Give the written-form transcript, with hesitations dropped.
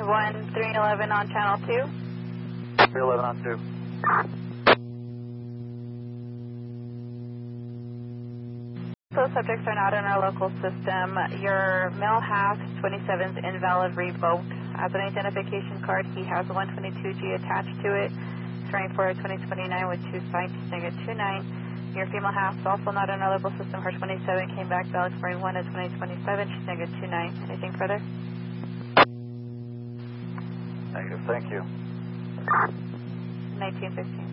1311 on channel 2. 311 on 2. So subjects are not in our local system. Your male half 27's invalid revoked. As an identification card, he has a 122G attached to it. It's running for a 2029 with 2 signed, she's saying a 29. Your female half is also not in our local system. Her 27 came back valid for 1 at 2027. She's saying a 29. Anything further? Negative, thank you. 1915.